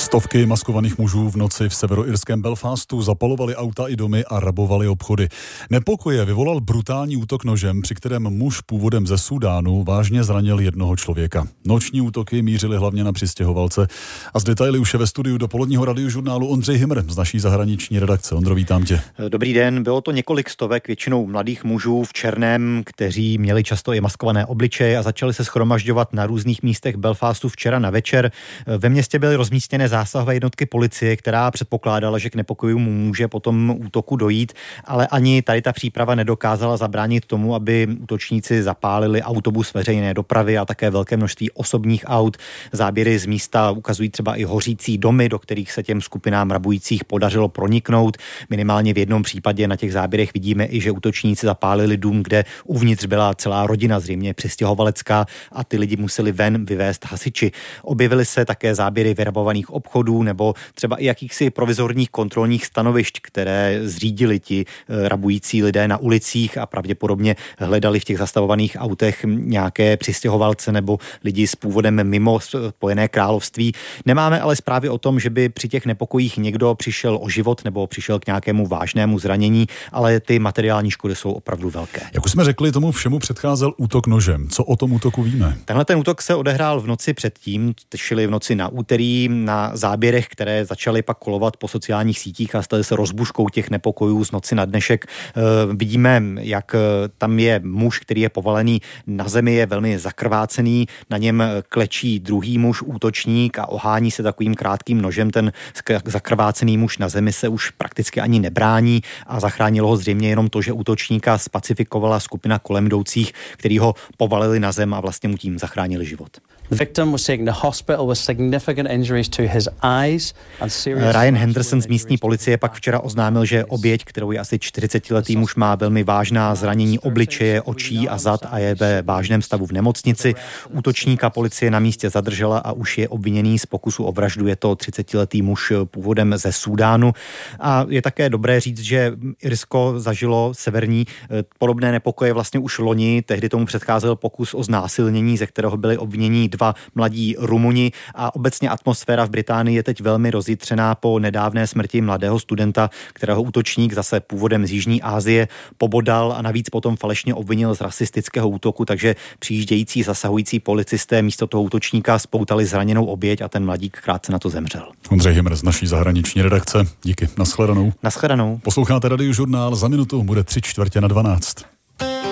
Stovky maskovaných mužů v noci v severoirském Belfastu zapalovali auta i domy a rabovali obchody. Nepokoje vyvolal brutální útok nožem, při kterém muž původem ze Súdánu vážně zranil jednoho člověka. Noční útoky mířily hlavně na přistěhovalce a z detaily už je ve studiu dopoledního radiožurnálu Ondřej Himr z naší zahraniční redakce. Ondro, vítám tě. Dobrý den, bylo to několik stovek, většinou mladých mužů v černém, kteří měli často i maskované obličeje a začali se shromažďovat na různých místech Belfastu včera na večer. Ve městě byly rozmístěné zásahové jednotky policie, která předpokládala, že k nepokojům může po tom útoku dojít, ale ani tady ta příprava nedokázala zabránit tomu, aby útočníci zapálili autobus veřejné dopravy a také velké množství osobních aut. Záběry z místa ukazují třeba i hořící domy, do kterých se těm skupinám rabujících podařilo proniknout. Minimálně v jednom případě na těch záběrech vidíme i, že útočníci zapálili dům, kde uvnitř byla celá rodina, zřejmě přistěhovalecká, a ty lidi museli ven vyvést hasiči. Objevily se také záběry vyrabovaných obchodů nebo třeba i jakýchsi provizorních kontrolních stanovišť, které zřídili ti rabující lidé na ulicích a pravděpodobně hledali v těch zastavovaných autech nějaké přistěhovalce nebo lidi s původem mimo Spojené království. Nemáme ale zprávy o tom, že by při těch nepokojích někdo přišel o život nebo přišel k nějakému vážnému zranění, ale ty materiální škody jsou opravdu velké. Jak už jsme řekli, tomu všemu předcházel útok nožem. Co o tom útoku víme? Tenhle ten útok se odehrál v noci předtím, čili v noci na úterý. Na záběrech, které začaly pak kolovat po sociálních sítích a staly se rozbuškou těch nepokojů z noci na dnešek, vidíme, jak tam je muž, který je povalený na zemi, je velmi zakrvácený, na něm klečí druhý muž, útočník, a ohání se takovým krátkým nožem. Ten zakrvácený muž na zemi se už prakticky ani nebrání a zachránilo ho zřejmě jenom to, že útočníka spacifikovala skupina kolem jdoucích, který ho povalili na zem a vlastně mu tím zachránili život. Ryan Henderson z místní policie pak včera oznámil, že oběť, kterou je asi 40-letý muž, má velmi vážná zranění obličeje, očí a zad a je ve vážném stavu v nemocnici. Útočníka policie na místě zadržela a už je obviněný z pokusu o vraždu. Je to 30-letý muž původem ze Súdánu. A je také dobré říct, že Irsko zažilo severní podobné nepokoje vlastně už loni. Tehdy tomu předcházel pokus o znásilnění, ze kterého byli obvinění dva mladí Rumuni, a obecně atmosféra v Británii je teď velmi rozjitřená po nedávné smrti mladého studenta, kterého útočník zase původem z Jižní Asie pobodal a navíc potom falešně obvinil z rasistického útoku, takže přijíždějící zasahující policisté místo toho útočníka spoutali zraněnou oběť a ten mladík krátce na to zemřel. Ondřej Himr z naší zahraniční redakce. Díky. Nashledanou. Nashledanou. Posloucháte radiožurnál, za minutu bude 3/4 na 12.